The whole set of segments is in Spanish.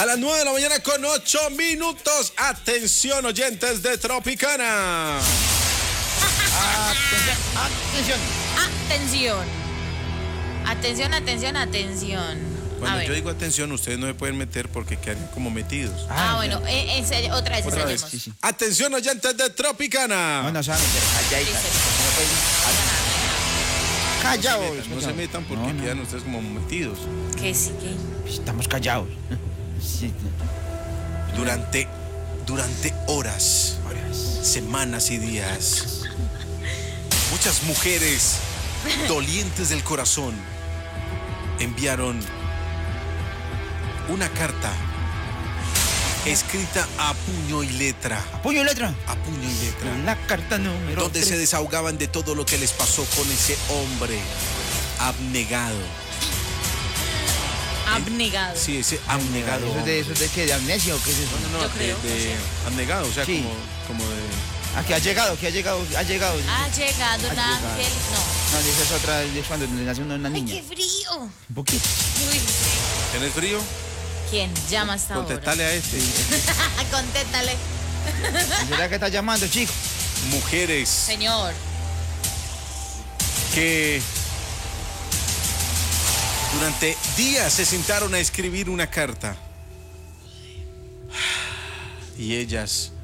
A las 9 de la mañana con 8 minutos. Atención, oyentes de Tropicana. Atención. Cuando yo digo atención, ustedes no se pueden meter porque quedan como metidos. Bueno, en serio, otra vez ensayemos. Sí. Atención, oyentes de Tropicana. No se van a meter. Callados. No se metan porque quedan ustedes como metidos. Que sí, que... Estamos callados. Sí. Durante horas, semanas y días, muchas mujeres dolientes del corazón enviaron una carta escrita a puño y letra. ¿A puño y letra? A puño y letra. La carta número Donde 3. se desahogaban de todo lo que les pasó con ese hombre abnegado. Abnegado. Sí, ese abnegado. ¿Eso es de qué? ¿De amnesia o qué es eso? No, Yo creo, de no sé. abnegado, o sea, Sí. como de... Ah, que ha llegado. Ha llegado un ángel. No, esa es otra, es cuando nace una Ay, niña. qué frío. Un poquito. Uy, ¿Tienes frío? ¿quién llama hasta ahora? Contestale a este. Contéstale. ¿Será que está llamando, chico? Mujeres Señor. que durante días se sentaron a escribir una carta. Y ellas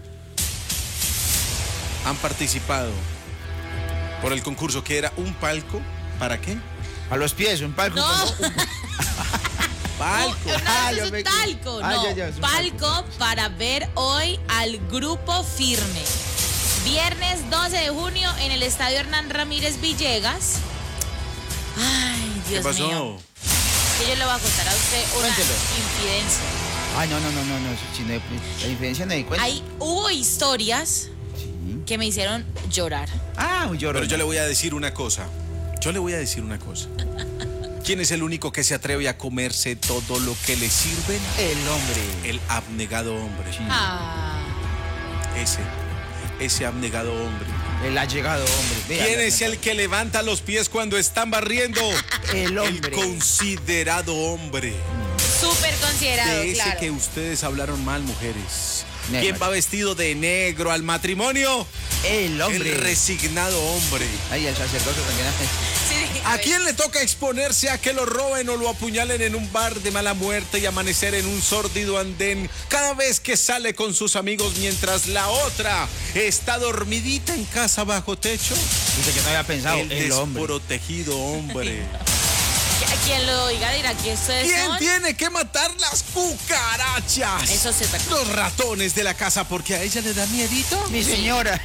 han participado por el concurso que era un palco. ¿Para qué? A los pies, un palco. No. Palco. Ah, No, yo es me- un talco. Ah, No, ya, es un palco para ver hoy al Grupo Firme. Viernes 12 de junio en el Estadio Hernán Ramírez Villegas. Ay, Dios ¿Qué pasó? mío. Que yo le voy a contar a usted una Cuéntelo. infidencia. Ay, no. Si no, la diferencia no hay cuenta. Hubo historias Sí. que me hicieron llorar. Ah, un llorón. Pero yo le voy a decir una cosa. ¿Quién es el único que se atreve a comerse todo lo que le sirven? El hombre. El abnegado hombre. Sí. Ah, Ese abnegado hombre. El allegado hombre. Vea, ¿Quién la- es el que levanta los pies cuando están barriendo? El hombre. El considerado hombre. súper considerado, De ese claro. que ustedes hablaron mal, mujeres. Negro. ¿Quién va vestido de negro al matrimonio? El hombre. El resignado hombre. Ay, el sacerdote también. Sí, ¿A quién le toca exponerse a que lo roben o lo apuñalen en un bar de mala muerte y amanecer en un sórdido andén cada vez que sale con sus amigos mientras la otra está dormidita en casa bajo techo? Dice que no había pensado. El hombre. desprotegido hombre. A quien lo oiga dirá que ustedes ¿Quién son. tiene que matar las cucarachas? Eso sí es verdad. Los ratones de la casa porque a ella le da miedito. Mi señora.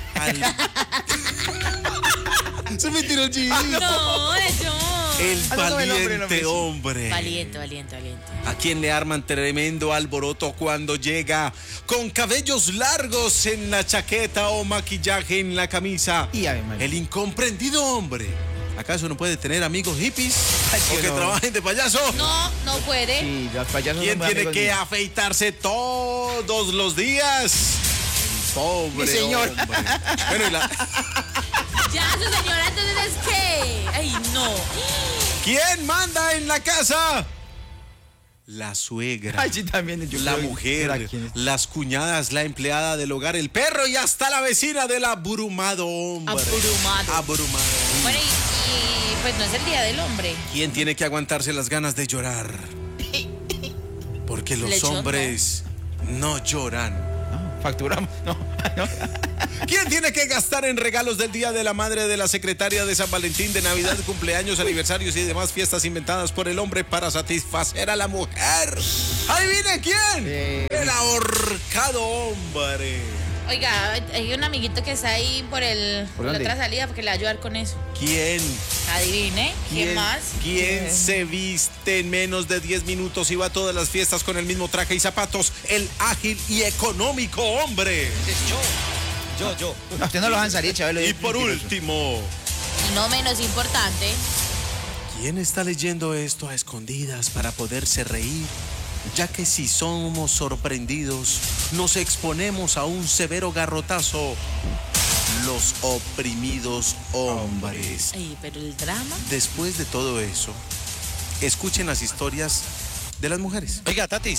Se me tiró el chiste. No, eso. El Ah, no, el hombre, valiente sí. hombre. Valiente. ¿A quién le arman tremendo alboroto cuando llega con cabellos largos en la chaqueta o maquillaje en la camisa? Y Ave María. El incomprendido hombre. ¿Acaso no puede tener amigos hippies? Ay, ¿O que que no. trabajen de payaso? No puede. Sí, los payasos ¿Quién son muy tiene amigos que míos. afeitarse todos los días? El pobre Mi señor. hombre. Bueno, y la- Ya, su señora, entonces es que. Ay, no. ¿Quién manda en la casa? La suegra. Ay, sí, también. Yo La creo- mujer, ¿Será quién es? las cuñadas, la empleada del hogar, el perro y hasta la vecina del abrumado hombre. Abrumado. Abrumado. Bueno, y pues no es el día del hombre. ¿Quién tiene que aguantarse las ganas de llorar? Porque los Lechón, hombres no lloran. No, facturamos. No. ¿Quién tiene que gastar en regalos del Día de la Madre, de la Secretaria, de San Valentín, de Navidad, cumpleaños, aniversarios y demás fiestas inventadas por el hombre para satisfacer a la mujer? ¿Adivinen quién? El ahorcado hombre. Oiga, hay un amiguito que está ahí por ¿Por la dónde? otra salida porque le va a ayudar con eso. ¿Quién? Adivine, ¿quién más? ¿Quién se viste en menos de 10 minutos y va a todas las fiestas con el mismo traje y zapatos? El ágil y económico hombre. Yo. No, usted no lo van a salir, Chabelo. Y es por mentiroso. último, Y no menos importante, ¿quién está leyendo esto a escondidas para poderse reír? Ya que si somos sorprendidos, nos exponemos a un severo garrotazo. Los oprimidos hombres. ay, pero el drama. Después de todo eso, escuchen las historias de las mujeres. Oiga, Tatis,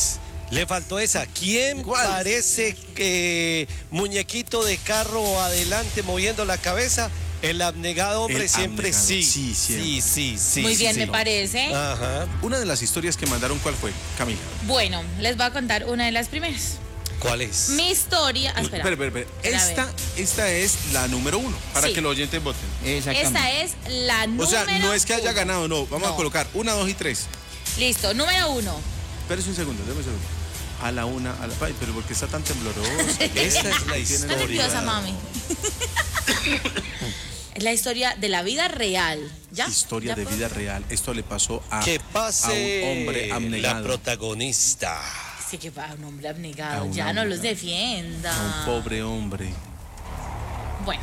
Le faltó esa. ¿Quién ¿Cuál? parece que muñequito de carro adelante moviendo la cabeza? El abnegado hombre El siempre abnegado, sí. sí, siempre. Sí. Muy bien, sí. me parece. Ajá. Una de las historias que mandaron, ¿cuál fue, Camila? Bueno, les voy a contar una de las primeras. ¿Cuál es? Mi historia. Espera. Espera. Espera, a ver. Esta es la número 1, para Sí. que los oyentes voten. Exactamente. Esta es la número O sea, no es que haya 1. ganado, no. Vamos a No. colocar 1, 2 y 3. Listo, número 1. Espérese un segundo, déme un segundo. A la 1, a la... Ay, pero ¿por qué está tan tembloroso? Esta es la Estoy historia. nerviosa, mami. Es la historia de la vida real. ¿Ya? Historia ¿Ya de puedo? vida real. Esto le pasó a Que pase un hombre la abnegado. protagonista. Sí, que va, un hombre A abnegado. un Ya no los abnegado. defienda. A un pobre hombre. Bueno,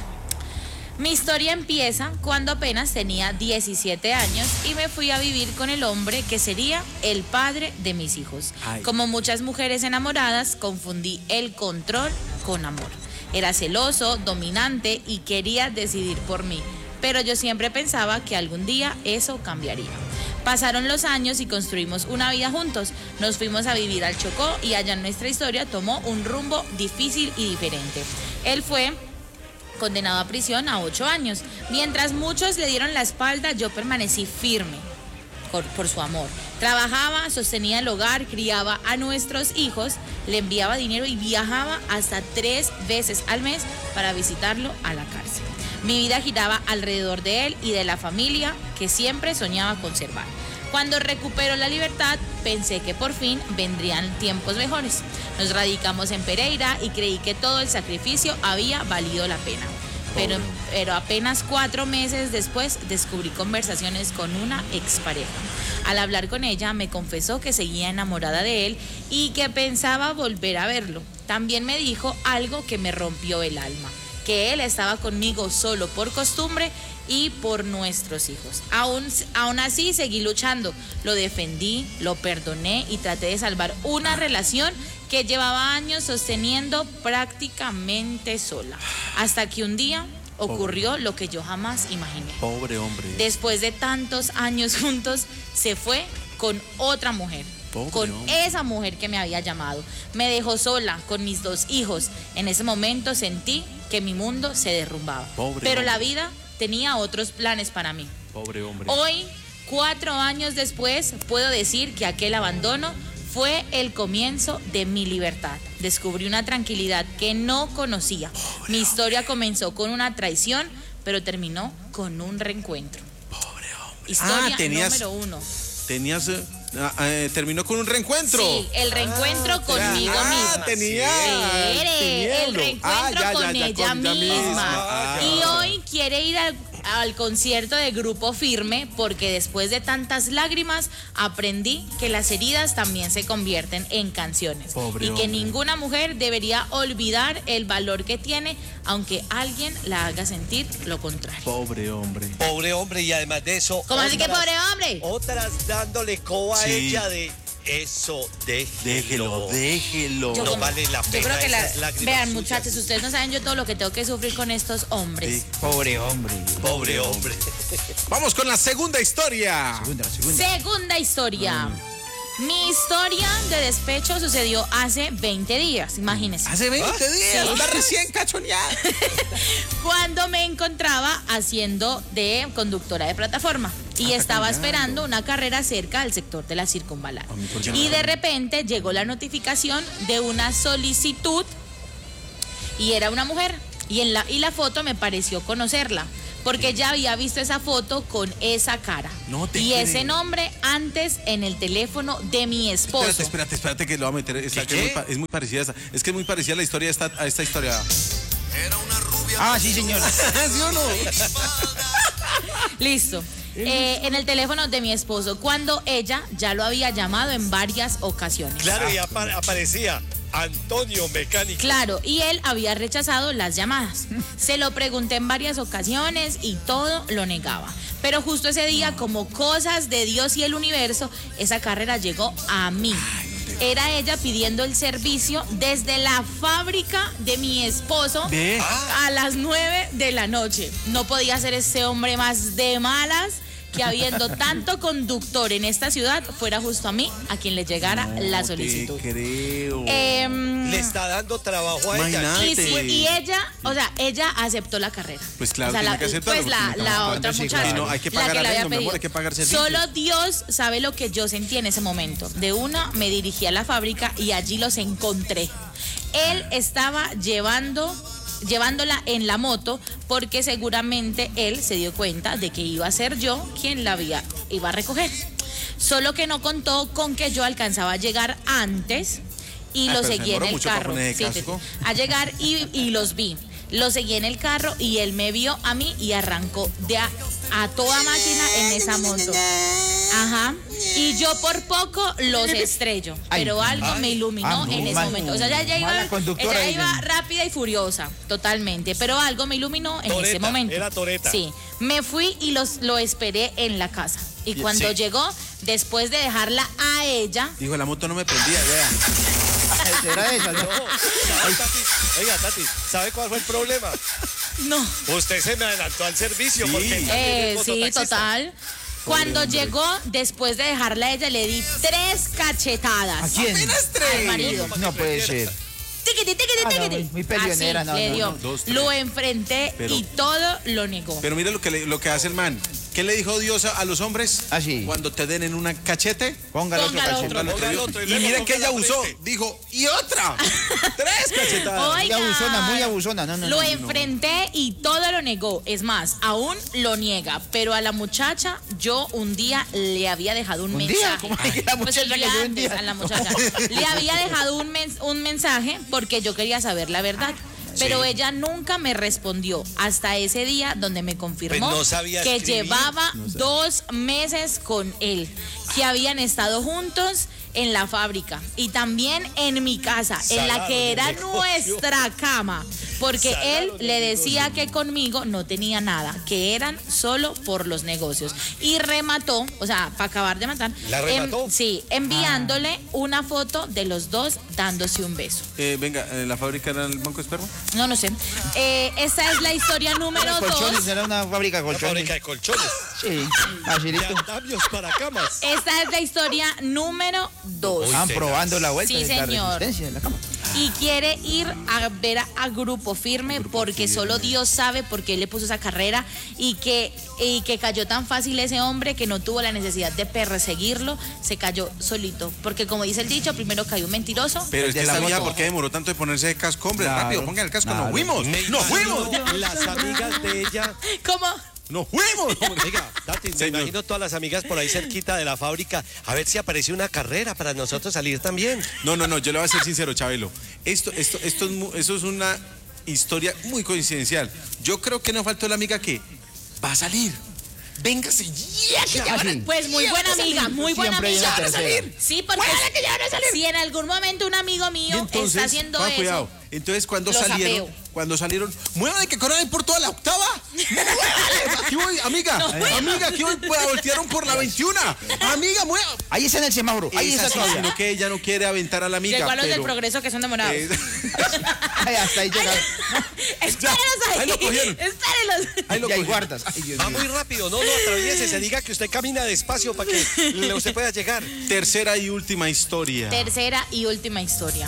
mi historia empieza cuando apenas tenía 17 años y me fui a vivir con el hombre que sería el padre de mis hijos. Ay. Como muchas mujeres enamoradas, confundí el control con amor. Era celoso, dominante y quería decidir por mí. Pero yo siempre pensaba que algún día eso cambiaría. Pasaron los años y construimos una vida juntos. Nos fuimos a vivir al Chocó y allá nuestra historia tomó un rumbo difícil y diferente. Él fue condenado a prisión a 8 años. Mientras muchos le dieron la espalda, yo permanecí firme por su amor. Trabajaba, sostenía el hogar, criaba a nuestros hijos, le enviaba dinero y viajaba hasta 3 veces al mes para visitarlo a la cárcel. Mi vida giraba alrededor de él y de la familia que siempre soñaba conservar. Cuando recuperó la libertad, pensé que por fin vendrían tiempos mejores. Nos radicamos en Pereira y creí que todo el sacrificio había valido la pena. Pero apenas 4 meses después descubrí conversaciones con una expareja. Al hablar con ella me confesó que seguía enamorada de él y que pensaba volver a verlo. También me dijo algo que me rompió el alma, que él estaba conmigo solo por costumbre y por nuestros hijos. Aún así seguí luchando, lo defendí, lo perdoné y traté de salvar una relación que llevaba años sosteniendo prácticamente sola. Hasta que un día ocurrió lo que yo jamás imaginé. Pobre hombre. Después de tantos años juntos, se fue con otra mujer. Pobre Con hombre. esa mujer que me había llamado. Me dejó sola con mis 2 hijos. En ese momento sentí que mi mundo se derrumbaba. Pobre Pero la hombre. vida tenía otros planes para mí. Pobre hombre. Hoy, 4 años después, puedo decir que aquel abandono fue el comienzo de mi libertad. Descubrí una tranquilidad que no conocía. Mi historia comenzó con una traición, pero terminó con un reencuentro. Pobre hombre. Historia tenías... número 1. Tenías... terminó con un reencuentro. Sí, el reencuentro conmigo misma. tenía El reencuentro con ella misma. Y hoy quiere ir al concierto de Grupo Firme porque después de tantas lágrimas aprendí que las heridas también se convierten en canciones. Pobre y que hombre. ninguna mujer debería olvidar el valor que tiene aunque alguien la haga sentir lo contrario. Pobre hombre. Pobre hombre, y además de eso. ¿Cómo así que otras- pobre hombre? Otras dándole coba a Sí. ella de eso, Déjelo. Yo No como- vale la Yo pena creo que esas lágrimas vean, suyas. muchachos, ustedes no saben yo todo lo que tengo que sufrir con estos hombres. Sí. Pobre hombre. Pobre hombre. Vamos con la segunda historia. Segunda. Segunda historia. Mi historia de despecho sucedió hace 20 días, imagínense. Hace 20 días, Sí. está recién cachoneada. Cuando me encontraba haciendo de conductora de plataforma y estaba esperando una carrera cerca del sector de la circunvalar. A mí, ¿por qué no? Y de repente llegó la notificación de una solicitud y era una mujer. Y la foto me pareció conocerla, porque ya había visto esa foto con esa cara. No te y creo. ese nombre antes en el teléfono de mi esposo. Espérate que lo voy a meter. Esta que ¿Qué? es muy parecida. Es que es muy parecida la historia a esta historia. Ah, sí, señor. ¿Sí o no? Listo. En el teléfono de mi esposo, cuando ella ya lo había llamado en varias ocasiones. Claro, y aparecía Antonio Mecánico. Claro, y él había rechazado las llamadas. Se lo pregunté en varias ocasiones y todo lo negaba. Pero justo ese día, como cosas de Dios y el universo, esa carrera llegó a mí. Era ella pidiendo el servicio desde la fábrica de mi esposo Ve. a las 9 de la noche. No podía ser ese hombre más de malas que habiendo tanto conductor en esta ciudad, fuera justo a mí a quien le llegara la solicitud. Te creo. Le está dando trabajo a ella. Imagínate. Y ella, o sea, ella aceptó la carrera. Pues claro, o sea, tiene que aceptarlo, pues la porque no, otra sí, muchacha. claro. Sí, no, hay que la pagar que le había arriendo, mi amor, pedido. hay que pagar servicios. Solo Dios sabe lo que yo sentí en ese momento. De una me dirigí a la fábrica y allí los encontré. Él estaba llevándola en la moto porque seguramente él se dio cuenta de que iba a ser yo quien iba a recoger. Solo que no contó con que yo alcanzaba a llegar antes y lo pero se seguí en demoró el mucho para carro. poner el Sí, casco. a llegar y los vi. Lo seguí en el carro y él me vio a mí y arrancó a toda máquina en esa moto. Ajá. Y yo por poco los estrello. Pero algo me iluminó en ese momento. O sea, mala conductora, ella iba dicen. rápida y furiosa, totalmente. Pero algo me iluminó en ese Toreta, momento. era toreta. Sí. Me fui y lo esperé en la casa. Y cuando sí. llegó, después de dejarla a ella, Dijo, la moto no me prendía, vea. ¿Será esa? No, ¿sabe, Tati? Oiga, Tati, ¿sabe cuál fue el problema? no. Usted se me adelantó al servicio Sí. porque también es Sí, mototaxista. total. Cuando llegó, después de dejarla a ella, le di 3 cachetadas. ¿A quién? Al marido. No puede ser. Tiquiti, tiquiti, Ah, no, tiquiti. muy peleonera, Así no, le no, dio. no, 2, 3. Lo enfrenté Pero- y todo lo negó. Pero mire lo que hace el man. ¿Qué le dijo Dios a los hombres? Ah, sí. Cuando te den en una cachete. Póngalo otro Póngalo cachete. otro. Póngalo Póngalo otro. otro y Y luego mire que ponga ella la usó. frente. Dijo, y otra. 3 cachetadas. Oiga, Muy abusona, muy abusona. No, no, lo no. enfrenté y todo lo negó. Es más, aún lo niega. Pero a la muchacha, yo un día le había dejado un ¿Un mensaje. día? ¿Cómo que la Pues el muchacha día que yo un antes, día? a la muchacha. Le había dejado un mensaje porque yo quería saber la verdad. Pero ella nunca me respondió hasta ese día donde me confirmó Pues no sabía que escribir. llevaba 2 meses con él, que habían estado juntos en la fábrica y también en mi casa, en la Salaron que el era negocio. nuestra cama, porque él Salaron el le decía que conmigo no tenía nada, que eran solo por los negocios. Y remató, o sea, para acabar de matar, ¿La remató? sí, enviándole una foto de los dos dándose un beso. Venga, ¿la fábrica era el banco de esperma? No sé. Esta es la historia número Colchones, 2. era una fábrica de Una colchones. fábrica de colchones. Sí, De facilito. andamios para camas. Esta es la historia número 2. Estaban probando la vuelta Sí, de la señor. resistencia de la cama. Y quiere ir a ver a Grupo Firme porque solo Dios sabe por qué le puso esa carrera y que cayó tan fácil ese hombre que no tuvo la necesidad de perseguirlo, se cayó solito. Porque como dice el dicho, primero cayó un mentiroso. Pero es De que la esta vieja, moto. ¿por qué demoró tanto de ponerse de casco, hombre? Claro, Rápido, ponga el casco, claro. nos fuimos. Me ¡Nos fuimos! imagino las amigas de ella. ¿Cómo? ¡Nos fuimos! Oiga, Tati, me Señor. imagino todas las amigas por ahí cerquita de la fábrica. A ver si aparece una carrera para nosotros salir también. No, yo le voy a ser sincero, Chabelo. Eso es una historia muy coincidencial. Yo creo que nos faltó la amiga que va a salir. Véngase, ya que ya van a- Pues muy buena amiga, muy buena Siempre hay amiga. una tercera. Sí, porque si en algún momento un amigo Y mío entonces, está haciendo ponga eso. cuidado. Entonces, cuando Lo salieron, sapeo. muévale que corran por toda la octava. Muévale, aquí voy, amiga. Amiga, aquí voy, voltearon por la 21. Amiga, mueva. Ahí está en el semáforo, ahí Es está así, todavía. sino que ella no quiere aventar a la amiga. Llegó a los del pero- progreso que son demorados. Ahí hasta ahí llega. Espérenlos ahí. ahí lo cogieron. Espérenlos. Ahí lo Y hay cogieron. guardas. Ay, Dios Va mío. muy rápido, no atraviese, se diga que usted camina despacio para que usted pueda llegar. Tercera y última historia. Tercera y última historia.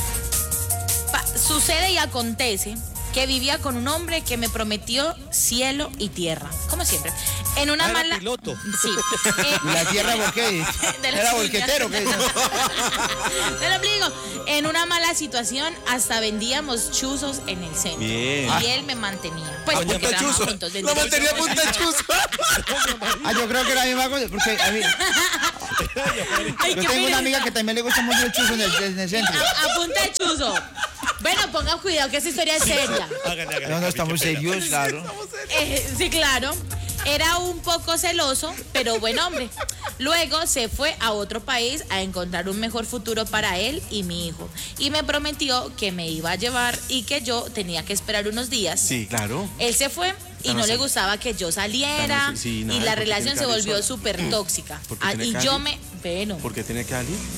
Sucede y acontece que vivía con un hombre que me prometió cielo y tierra, como siempre. En una Era mala... piloto. Sí. ¿Y la tierra por qué? De la ¿Era silla. volquetero? ¿Qué? Te lo explico. En una mala situación hasta vendíamos chuzos en el centro. Bien. Y él me mantenía. Pues A porque punta de trabajamos chuzo. juntos. Lo vendíamos mantenía a chuzos. punta de chuzo. Ah, yo creo que la misma cosa, porque a mí, Ay, yo qué tengo pena. una amiga que también le gusta mucho el chuzo en el centro. A punta de chuzo. Bueno, pongan cuidado que esta historia es seria. Hágale, No, no, estamos serios, claro. Sí, claro. Era un poco celoso, pero buen hombre. Luego se fue a otro país a encontrar un mejor futuro para él y mi hijo. Y me prometió que me iba a llevar y que yo tenía que esperar unos días. Sí, claro. Él se fue y Ah, no no sé. le gustaba que yo saliera Ah, no sé, sí, y nada, la porque relación tiene se que volvió salir súper tóxica. Porque Ah, tiene y que yo salir. bueno, ¿Por qué tiene que salir? pues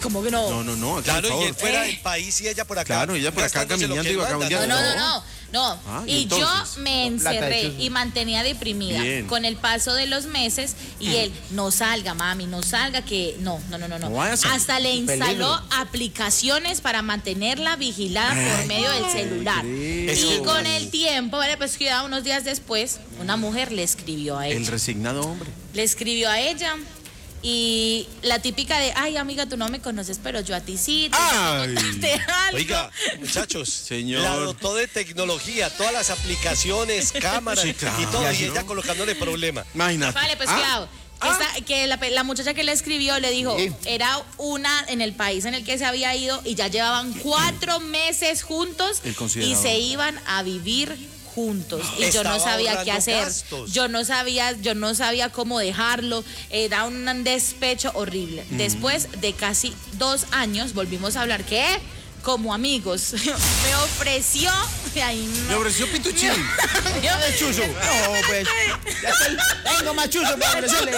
como que no. No, aquí, Claro, por y él favor. fuera del país y ella por acá. Claro, ella por acá gastándose lo caminando que y él acá manda. caminando. No. Ah, Y yo entonces. me Plata de encerré chuzo. y mantenía deprimida Bien. con el paso de los meses y él, no salga, mami, no salga, que no. No vaya a salir. Hasta le instaló Peligro. aplicaciones para mantenerla vigilada por medio del celular. increíble. Y con el tiempo, vale, pues cuidado, unos días después, una mujer le escribió a El ella. resignado hombre. Le escribió a ella. Y la típica de, ay, amiga, tú no me conoces, pero yo a ti sí. Ay. Te algo. Oiga, muchachos, Señor. la dotó de tecnología, todas las aplicaciones, cámaras Sí, claro. y todo, y ¿no? ella colocándole problema. Imagínate. Vale, pues Ah, cuidado. Que la muchacha que le escribió le dijo, Sí. era una en el país en el que se había ido y ya llevaban 4 meses juntos El y considerado. se iban a vivir juntos y yo no Estaba sabía qué ahorrando hacer. gastos. Yo no sabía cómo dejarlo. Era un despecho horrible. Después de casi 2 años volvimos a hablar. ¿Qué? Como amigos. Me ofreció. Ay, Me no. ofreció pituchín. Chuzo. No, pues. Ya estoy. Tengo más chuzo para ofrecerle.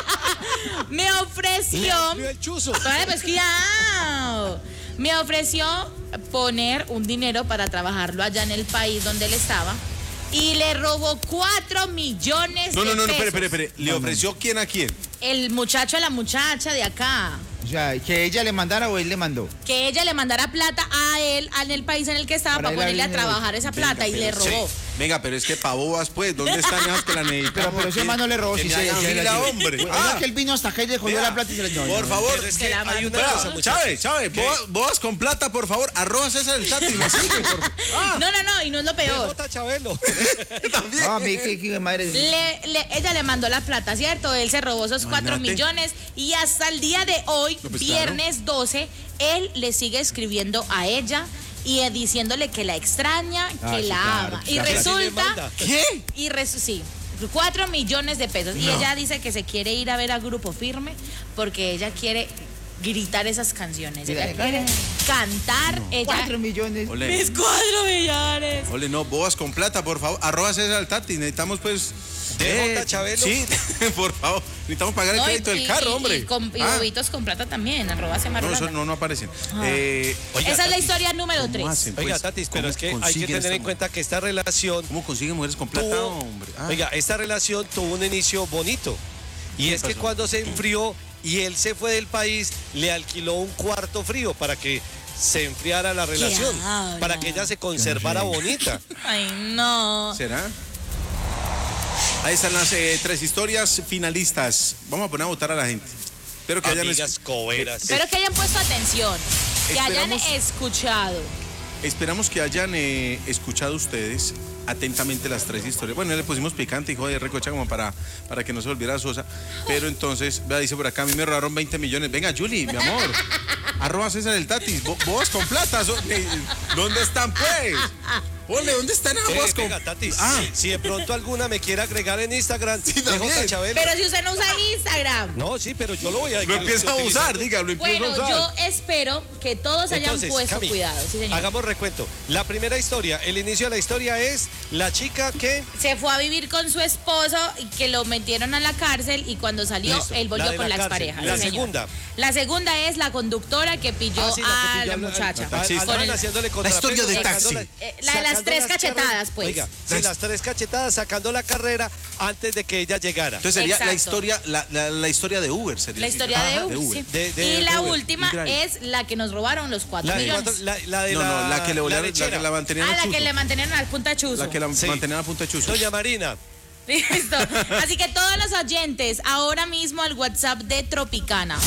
Me ofreció. Abrió el chuzo. Vale, pues cuidado. Me ofreció poner un dinero para trabajarlo allá en el país donde él estaba y le robó 4 millones No, de pesos. espere. ¿Le ofreció quién a quién? El muchacho a la muchacha de acá. O sea, que ella le mandara o él le mandó. Que ella le mandara plata a él en el país en el que estaba Para para él ponerle a abrir trabajar esa plata y le robó. Venga, pero es que pa' bobas, pues, ¿dónde están esas que la necesitamos? Pero ese hermano le robó. Que Si me se hagan se fila, la llevó. hombre. Oiga, que él vino hasta acá y le cogió Vea, la plata y se la llevó. por favor. Pero es Se que la hay una mandó. cosa, muchachos. Chávez, boas con plata, por favor. Arroba César el Tati. Lo sigue, por favor. No, y no es lo peor. Bota Chabelo. También. No, mi que madre. Ella le mandó la plata, ¿cierto? Él se robó esos 4 Imagínate. millones y hasta el día de hoy, No, pues, viernes 12, él le sigue escribiendo a ella y diciéndole que la extraña, que sí, la claro, ama. Y claro. resulta, ¿Qué? sí, 4 millones de pesos. Y ella dice que se quiere ir a ver a Grupo Firme porque ella quiere gritar esas canciones. Ella Mira, quiere cantar. Ella, 4 millones. Ole. mis 4 millones. Ole, no, boas con plata, por favor. Arroba César el Tati. Necesitamos, pues. DJ Chabelo. Sí, por favor. Necesitamos pagar el No, crédito del carro, hombre. Y Ah, bobitos con plata también, arroba se no, Marulanda. eso no aparecen. Ah. Oiga, Esa es la Tatis, historia número ¿cómo 3. hacen, Oiga, pues? Tatis, pero ¿Cómo es que hay que consiguen tener esta en cuenta que esta relación ¿Cómo consiguen mujeres con plata, tuvo, hombre? Ah. oiga, esta relación tuvo un inicio bonito. Y es que pasó? cuando se enfrió y él se fue del país, le alquiló un cuarto frío para que se enfriara la relación, habla? para que ella se conservara bonita. Ay, no. ¿Será? Ahí están las 3 historias finalistas. Vamos a poner a votar a la gente. Espero que hayan Amigas coberas. Espero que hayan puesto atención, que hayan Esperamos- escuchado. Esperamos que hayan escuchado ustedes atentamente las 3 historias. Bueno, ya le pusimos picante y joder, recocha como para que no se volviera sosa. Pero entonces, vea, dice por acá, a mí me robaron 20 millones. Venga, Julie, mi amor. Arroba César el Tatis. Vos con plata. ¿Dónde están, pues? Ole, ¿dónde están aguas con Venga, Tatis, Ah, si de pronto alguna me quiere agregar en Instagram, también. DJ Chabelo. Pero si usted no usa Instagram. No, sí, pero yo lo voy a lo empieza a usar, diga, lo empieza Bueno, a usar. yo espero que todos hayan Entonces, puesto Cami, cuidado. Sí, señor. hagamos recuento. La primera historia, el inicio de la historia es la chica que... Se fue a vivir con su esposo y que lo metieron a la cárcel y cuando salió, Listo, él la volvió de con la la cárcel. expareja. La sí, señor. segunda. La segunda es la conductora que pilló Sí, la que a pilló la al- muchacha. taxista. Con Estaban el- haciéndole La historia contrapeso, de sacando taxi. La de las sacando 3 las cachetadas, carreras. pues. Oiga, sí, las 3 cachetadas sacando la carrera antes de que ella llegara. Entonces sería la Exacto. historia, la historia de Uber. Sería La así. historia de Ajá, Uber. sí. De Y la Uber. última Increíble. es la que nos robaron los 4 La de millones. cuatro- la de No, no, la que le volaron, la lechera. que la mantenían Ah, a la que chuzo. le mantenían al punta chuzo. La que la Sí. mantenían a punta de chuzo. Doña Marina. Listo. Así que todos los oyentes, ahora mismo al WhatsApp de Tropicana,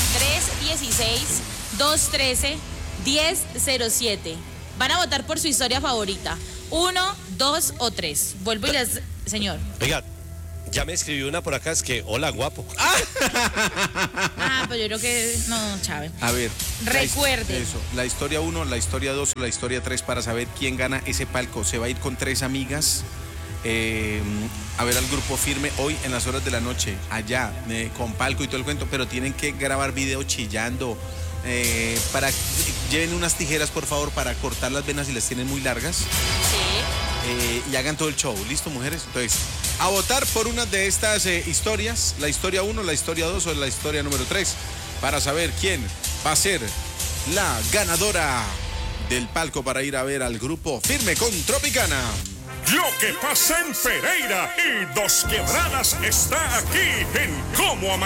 316-213-1007. Van a votar por su historia favorita. 1, 2 o 3. Vuelvo y les... Señor. Oiga, ya me escribió una por acá, es que, hola, guapo. Ah, pues yo creo que... No, Chávez. A ver. Recuerde. Eso, la historia 1, la historia 2, la historia 3 para saber quién gana ese palco. Se va a ir con 3 amigas a ver al Grupo Firme hoy en las horas de la noche, allá, con palco y todo el cuento, pero tienen que grabar video chillando. Lleven unas tijeras, por favor, para cortar las venas si las tienen muy largas. Sí. Y hagan todo el show. ¿Listo, mujeres? Entonces, a votar por una de estas historias, la historia 1, la historia 2 o la historia número 3, para saber quién va a ser la ganadora del palco para ir a ver al grupo Firme con Tropicana. Lo que pasa en Pereira y Dos Quebradas está aquí en Cómo Amanecer.